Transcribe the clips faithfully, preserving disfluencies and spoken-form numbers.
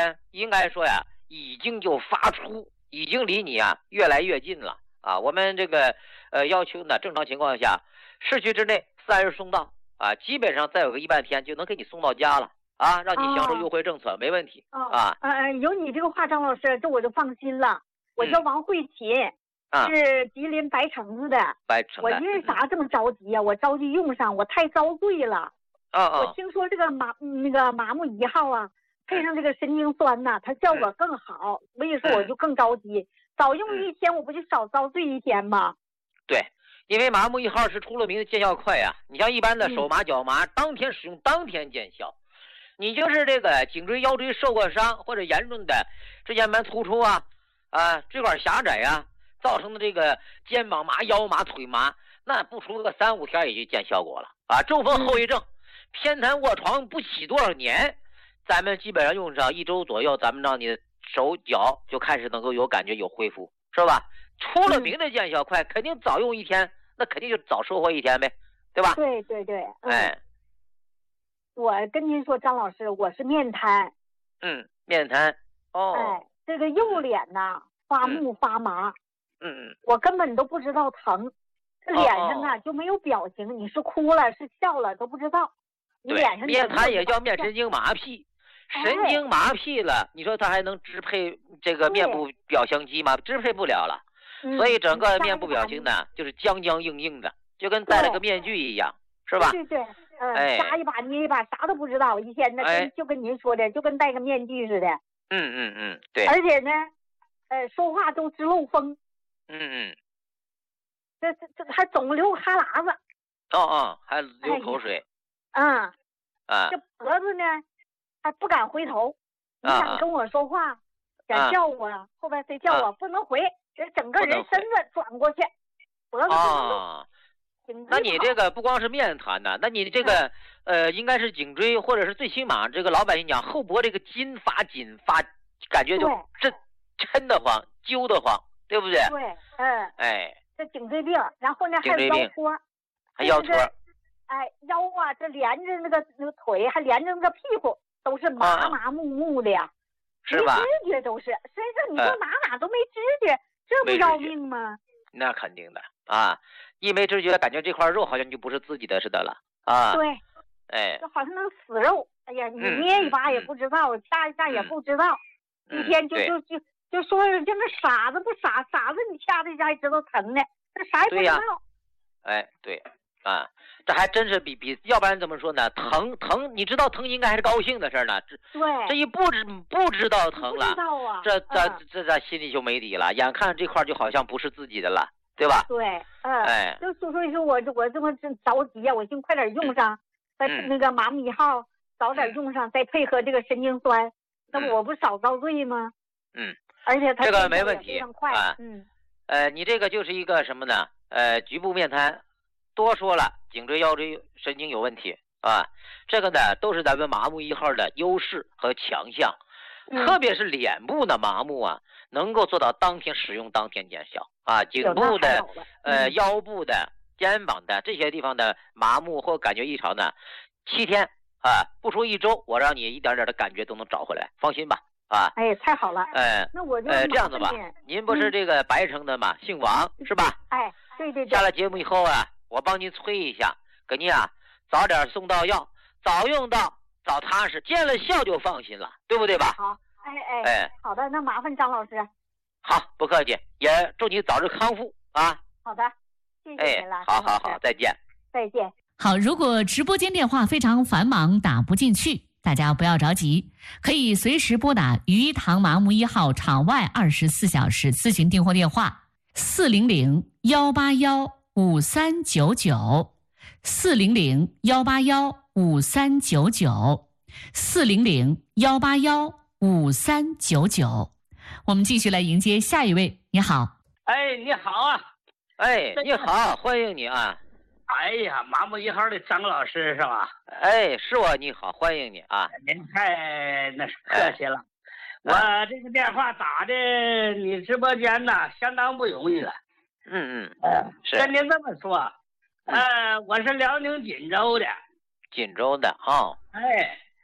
呢，应该说呀，已经就发出，已经离你啊越来越近了啊。我们这个呃要求呢，正常情况下，市区之内三日送到啊，基本上再有个一半天就能给你送到家了啊，让你享受优惠政策，没问题啊。 呃，有你这个话，张老师，这我就放心了。我叫王慧琴。 啊、 是吉林白城子的， 白城的。 我因为啥这么着急呀、啊？我着急用上，我太遭罪了。 哦哦。 我听说这个麻那个麻木一号啊，配上这个神经酸呐、啊，它效果更好。所以说我就更着急，早用一天，我不就少遭罪一天吗？ 对，因为麻木一号是出了名的见效快呀、啊。你像一般的手麻脚麻，嗯、当天使用当天见效。你就是这个颈椎腰椎受过伤或者严重的椎间盘突出啊啊椎管狭窄啊。造成的这个肩膀麻、腰麻、腿麻，那不出个三五天也就见效果了啊！中风后遗症，偏瘫卧床不起多少年，咱们基本上用上一周左右，咱们让你的手脚就开始能够有感觉、有恢复，是吧？出了名的见效快，肯定早用一天，那肯定就早收获一天呗，对吧？ 对对对， 嗯、哎， 我跟您说，张老师，我是面瘫， 嗯，面瘫，哦， 哎，这个右脸呐发木发麻。嗯嗯嗯， 我根本都不知道疼，脸上啊、哦、就没有表情，你是哭了是笑了都不知道。你脸上面瘫也叫面神经麻痹，神经麻痹了，你说它还能支配这个面部表情肌吗？支配不了了，所以整个面部表情呢就是僵僵硬硬的，就跟戴了个面具一样，是吧？ 对对，嗯、呃， 哎， 扎一把捏一把，啥都不知道，一天呢跟就跟您说的，就跟戴个面具似的。 嗯嗯嗯，对。 而且呢，呃，说话都直漏风。 嗯嗯， 这这这还总流哈喇子， 哦哦，还流口水， 嗯、 哎、啊， 这脖子呢还不敢回头，你想跟我说话， 啊、 想叫我，啊、后边谁叫我、啊、不能回，这整个人身子转过去，脖子不能动。 啊，那你这个不光是面瘫呐，那你这个、嗯、呃应该是颈椎，或者是最起码这个老百姓讲后脖这个筋发紧发，感觉就这抻得慌、揪得慌。对不对？ 对，嗯， 哎， 这颈椎病，然后呢还有腰托， 还腰托， 哎，腰啊，这连着那个那个腿，还连着那个屁股，都是麻麻木木的呀， 是吧？ 没知觉都是，身上你说哪哪都没知觉，这不要命吗？ 那肯定的啊，一没知觉，感觉这块肉好像就不是自己的似的了啊。 对， 哎， 就好像那个死肉，哎呀，你捏一把也不知道，掐一下也不知道，一天就就就。就说人家那傻子不傻，傻子你掐他一下也知道疼呢，这啥也不知道。 哎，对啊，这还真是比比，要不然怎么说呢？疼疼，你知道疼应该还是高兴的事呢。 对， 这一不知不知道疼了， 不知道啊、 这咱、 嗯、 这咱心里就没底了。眼看这块就好像不是自己的了，对吧？ 对，嗯， 哎， 就所以说我我这么着急啊，我寻快点用上，再、嗯、那个麻木一号早点用上，嗯、再配合这个神经酸，那么我不少遭罪吗？ 嗯。 而且它这个没问题啊，嗯， 呃，你这个就是一个什么呢？呃，局部面瘫，多说了，颈椎腰椎神经有问题啊，这个呢都是咱们麻木一号的优势和强项， 嗯、 特别是脸部的麻木啊，能够做到当天使用当天见效啊，颈部的、 嗯、 呃腰部的、肩膀的这些地方的麻木或感觉异常呢，七天啊，不出一周，我让你一点点的感觉都能找回来，放心吧。啊， 哎，太好了， 哎， 那我就呃这样子吧，您不是这个白城的嘛，嗯、姓王是吧？ 哎，对对对。 下了节目以后啊，我帮您催一下，给您啊早点送到药，早用到早踏实，见了效就放心了，对不对吧？ 好，哎哎哎， 好的，那麻烦张老师。 好，不客气，也祝你早日康复啊。 好的，谢谢您了。 哎，好好好，再见。 再见。 好，如果直播间电话非常繁忙打不进去，大家不要着急，可以随时拨打鱼塘麻木一号场外二十四小时咨询订货电话四零零幺八幺五三九九四零零幺八幺五三九九四零零幺八幺五三九九。我们继续来迎接下一位。你好。 哎，你好啊。 哎，你好，欢迎你啊。 哎呀，麻木一号的张老师是吧？ 哎，是我，你好，欢迎你啊！ 您太那是客气了，哎、我这个电话打的你直播间呢，相当不容易了。 嗯嗯， 呃， 是跟您这么说，呃， 嗯、 我是辽宁锦州的。 锦州的啊、哦。 哎，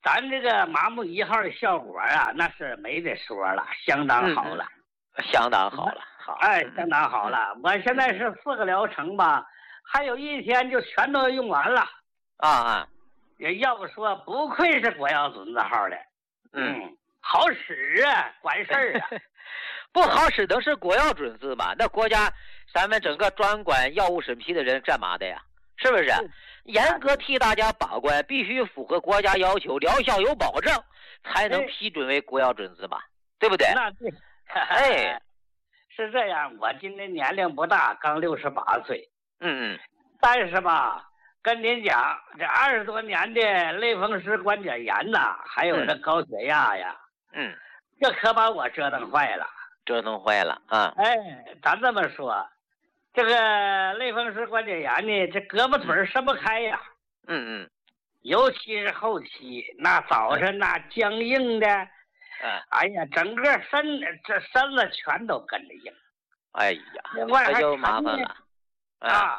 咱这个麻木一号的效果啊，那是没得说了，相当好了， 嗯、相当好了，好， 哎，相当好了。嗯、我现在是四个疗程吧，还有一天就全都用完了。 啊啊， 也要不说不愧是国药准字号的，嗯，嗯好使啊，管事儿啊。 不好使能是国药准字吗？那国家咱们整个专管药物审批的人干嘛的呀？是不是？严格替大家把关，必须符合国家要求，疗效有保证，才能批准为国药准字吧？对不对？ 那对， 哎， 是这样。我今年年龄不大，刚六十八岁。 嗯嗯。 但是吧，跟您讲，这二十多年的类风湿关节炎呐，还有这高血压呀， 嗯， 这可把我折腾坏了。 折腾坏了啊！ 哎，咱这么说。这个类风湿关节炎呢，这胳膊腿伸不开呀。 嗯嗯。 尤其是后期，那早晨那僵硬的， 嗯， 哎呀，整个身这身子全都跟着硬。 哎呀， 那就麻烦了啊！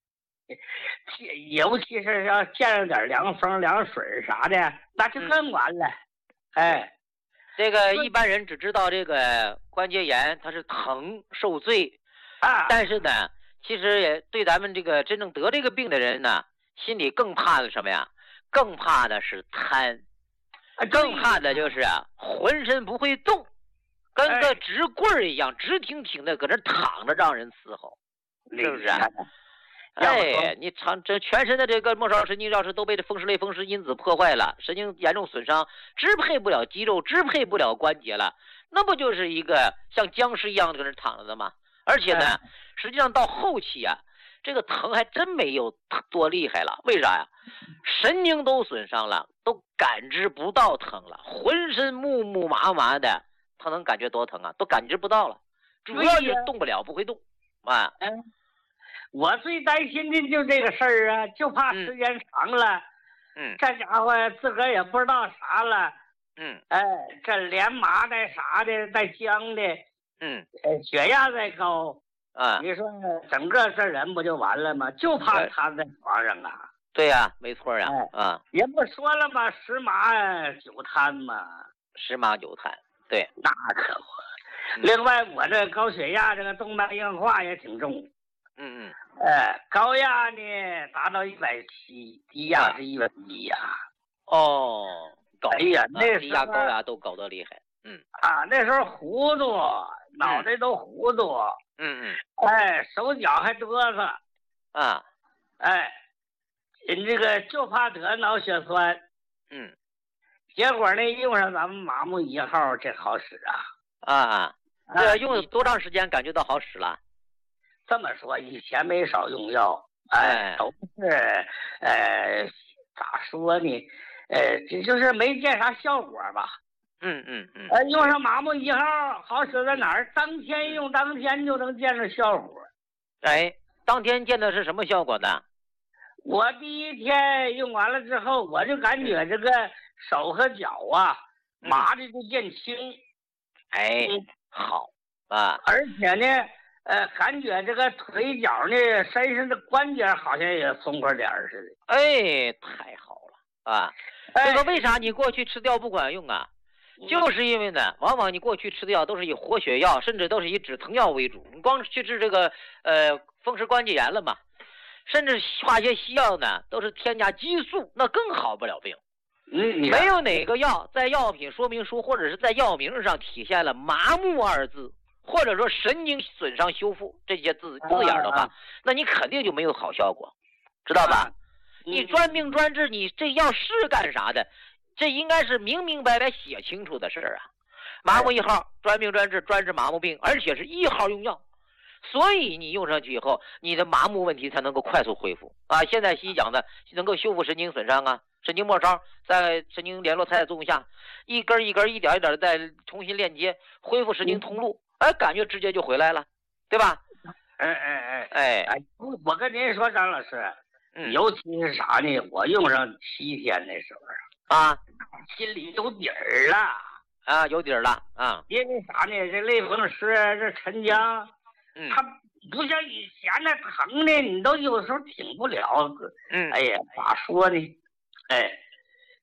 尤其是要见着点凉风、凉水啥的，那就更完了。嗯、哎， 这个一般人只知道这个关节炎，它是疼受罪。 啊， 但是呢，其实也对咱们这个真正得这个病的人呢，心里更怕的什么呀？更怕的是瘫，更怕的就是啊，浑身不会动，跟个直棍儿一样，直挺挺的搁那躺着让人伺候，是不是？哎，你常这全身的这个末梢神经要是都被这风湿类风湿因子破坏了，神经严重损伤，支配不了肌肉，支配不了关节了，那不就是一个像僵尸一样搁那躺着的吗？而且呢，实际上到后期啊，这个疼还真没有多厉害了。为啥呀？神经都损伤了，都感知不到疼了，浑身木木麻麻的，他能感觉多疼啊？都感知不到了，主要是动不了，不会动啊。 嗯，我最担心的就这个事儿啊，就怕时间长了， 嗯， 这家伙自个儿也不知道啥了， 嗯， 哎，这连麻的啥的带僵的。 嗯， 血压再高啊， 你说整个这人不就完了吗？就怕瘫在床上啊。 对呀、啊，没错呀、啊， 哎、 啊， 也不说了吗？十麻九瘫嘛， 十麻九瘫，对， 那可不。嗯、另外，我这高血压，这个动脉硬化也挺重。 嗯嗯。 呃，高压呢达到一百七，低压是一百一呀。 哦，高。 哎呀，那时候低压高压都高得厉害。嗯啊，那时候糊涂，脑袋都糊涂。 嗯嗯。 哎，手脚还哆嗦。 啊。 哎，你这个就怕得脑血栓。 嗯。 结果呢，用上咱们麻木一号，这好使啊。 啊，这个用了多长时间感觉到好使了？ 这么说，以前没少用药，哎，都是，呃，咋说呢？呃，这就是没见啥效果吧。 嗯嗯嗯。 呃，用上麻木一号好使在哪儿？当天用当天就能见着效果。 哎，当天见的是什么效果呢？ 我第一天用完了之后，我就感觉这个手和脚啊，麻的就变轻。 哎，好啊。 而且呢，呃，感觉这个腿脚呢，身上的关节好像也松快点似的。 哎，太好了啊！这个为啥你过去吃药不管用啊？就是因为呢，往往你过去吃的药都是以活血药，甚至都是以止疼药为主。你光去治这个呃风湿关节炎了嘛，甚至化学西药呢都是添加激素，那更好不了病。 嗯， 没有哪个药在药品说明书或者是在药名上体现了麻木二字，或者说神经损伤修复这些字字眼的话，啊、那你肯定就没有好效果，知道吧？啊嗯、你专病专治，你这药是干啥的？这应该是明明白白写清楚的事儿啊！麻木一号专病专治，专治麻木病，而且是一号用药，所以你用上去以后，你的麻木问题才能够快速恢复啊！现在西医讲的能够修复神经损伤啊，神经末梢在神经联络肽的作用下，一根一根、一点一点的再重新链接，恢复神经通路，哎，感觉直接就回来了，对吧？ 哎哎哎哎哎，我跟您说，张老师， 嗯， 尤其是啥呢？我用上七天的时候啊。 心里有底儿了啊，有底儿了啊！ 因为啥呢？这类风湿，这沉僵， 嗯， 它不像以前那疼的，你都有时候挺不了。 嗯， 哎呀，咋说呢？哎，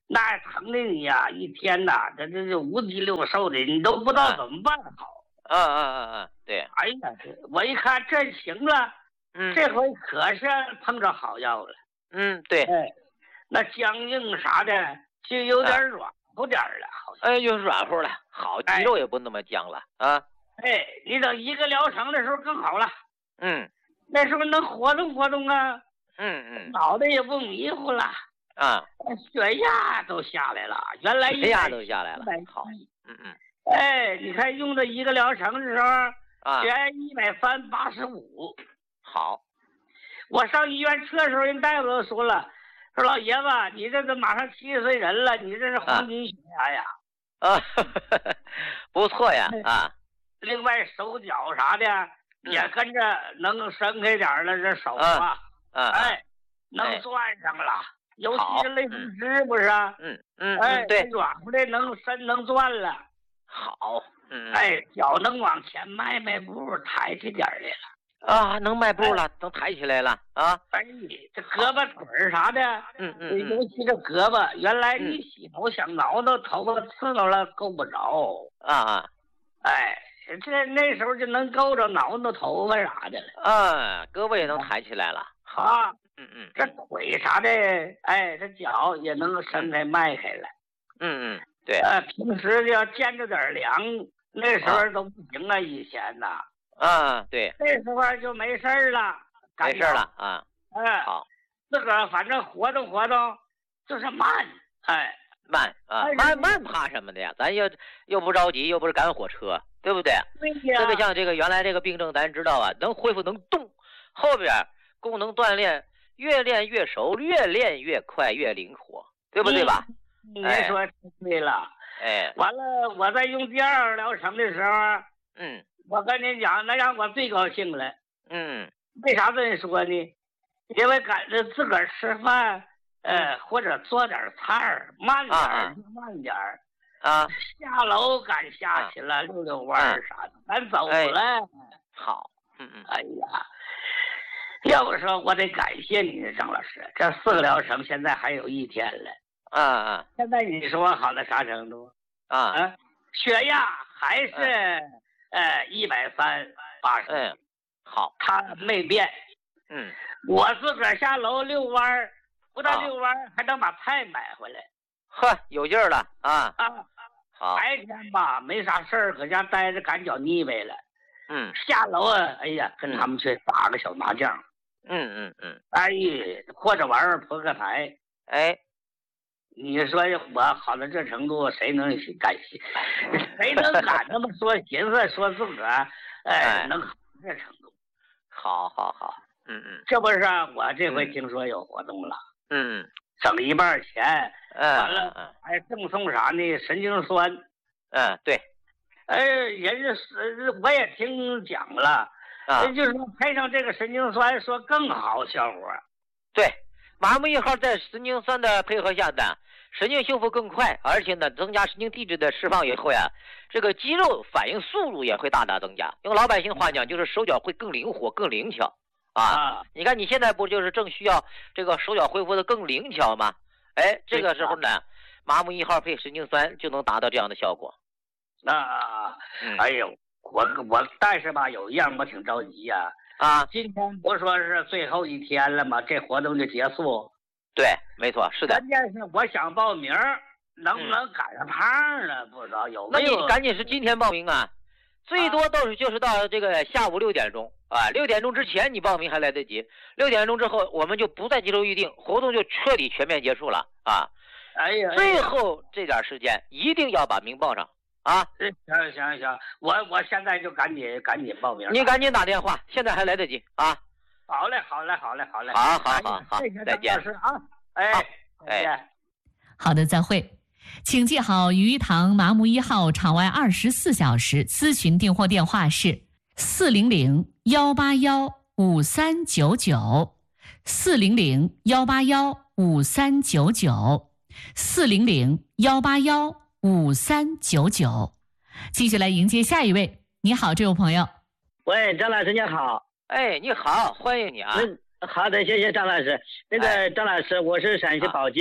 那疼的你呀、啊，一天呐，这这这五脊六兽的，你都不知道怎么办好。 嗯嗯嗯嗯，对。 哎呀，我一看这行了， 嗯， 这回可是碰着好药了。 嗯，对。 哎，那僵硬啥的就有点软乎点了，好像。 哎，就软乎了，好，肌肉也不那么僵了啊。 哎，你等一个疗程的时候更好了。 嗯， 那时候能活动活动啊。 嗯嗯， 脑袋也不迷糊了。 啊， 血压都下来了，原来血压都下来了，好，嗯嗯， 哎，你看用的一个疗程的时候， 啊， 血压一百三八十五， 好， 我上医院测的时候，人大夫都说了，说老爷子，你这都马上七十岁人了，你这是黄金血压呀， 啊，不错呀，啊， 另外手脚啥的也跟着能伸开点了，这手啊， 啊， 哎，能转上了。尤其是类风湿不是？ 嗯嗯， 哎， 对， 软乎的能伸能转了。 好，嗯， 哎，脚能往前迈迈步，抬起点来了。 啊，能迈步了，能抬起来了啊！ 哎，这胳膊腿儿啥的， 嗯嗯， 尤其这胳膊，原来你洗头想挠挠头发刺挠了够不着啊啊！ 哎，这那时候就能够着挠挠头发啥的了。 啊，胳膊也能抬起来了。 好。 嗯嗯， 这腿啥的，哎，这脚也能伸开迈开了。 嗯嗯，对。 呃，平时要见着点凉，那时候都不行啊，以前呐。 啊，对。 那时候就没事了， 没事了啊。 哎， 好。 自个儿反正活动活动，就是慢，哎， 慢啊，慢慢怕什么的呀？咱又又不着急，又不是赶火车，对不对？ 对呀。 特别像这个原来这个病症，咱知道啊，能恢复能动，后边功能锻炼。越练越熟，越练越快，越灵活，对不对吧？ 你说对了。 哎， 完了，我在用第二疗程的时候， 嗯， 我跟你讲，那让我最高兴了。 嗯， 为啥这么说呢？因为赶着自个儿吃饭，呃，或者做点菜儿，慢点儿就慢点儿。 啊， 下楼赶下去了，溜溜弯儿啥的，咱走了。 好，嗯嗯， 哎呀。要不说，我得感谢你，张老师。这四个疗程现在还有一天了。 啊啊！ 现在你说好到啥程度？ 啊啊！血压还是、嗯、呃一百三八十。 嗯，好， 它没变。 嗯， 我自个儿下楼遛弯儿，不但遛弯儿，还能把菜买回来。 呵，有劲儿了啊！ 啊， 好。 白天吧，没啥事儿，搁家待着赶脚腻歪了。 嗯， 下楼啊，哎呀，跟他们去打个小麻将。 嗯嗯嗯， 哎，或者玩玩扑克牌。 哎， 你说我好到这程度，谁能敢信？谁能敢那么说？寻思说自个儿，哎，能好到这程度？ 好好好，嗯嗯， 这不是我这回听说有活动了， 嗯， 省一半钱， 嗯， 完了还赠送啥呢？神经酸。 嗯，对。 哎，人家是我也听讲了。 啊， 就是说配上这个神经酸，说更好效果。 对，麻木一号在神经酸的配合下呢，神经修复更快，而且呢，增加神经递质的释放以后呀，这个肌肉反应速度也会大大增加。用老百姓话讲，就是手脚会更灵活、更灵巧啊。 啊你看你现在不就是正需要这个手脚恢复的更灵巧吗？哎，这个时候呢，麻木一号配神经酸就能达到这样的效果。 啊， 嗯、 哎呦。我我但是吧，有一样我挺着急呀、 啊。啊， 今天不说是最后一天了吗？这活动就结束。 对，没错，是的。 关键是我想报名，能不能赶上趟呢？不知道有没有。 那你赶紧是今天报名啊，最多都是就是到这个下午六点钟啊，六点钟之前你报名还来得及，六点钟之后我们就不再接受预定，活动就彻底全面结束了啊。 哎呀， 最后这点时间一定要把名报上。啊， 行行行，我我现在就赶紧赶紧报名。 你赶紧打电话，现在还来得及啊！ 好嘞，好嘞，好嘞，好嘞。 好好好好，再见啊！哎哎， 好的，再会。请记好，鱼塘麻木一号场外二十四小时咨询订货电话是四零零幺八幺五三九九，四零零幺八幺五三九九，四零零幺八幺。五三九九，继续来迎接下一位。你好，这位朋友。 喂，张老师你好。 哎，你好，欢迎你啊。 好的，谢谢张老师。那个、哎、张老师，我是陕西宝鸡的，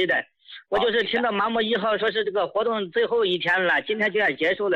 我就是听到麻木一号说是这个活动最后一天了，今天就要结束了。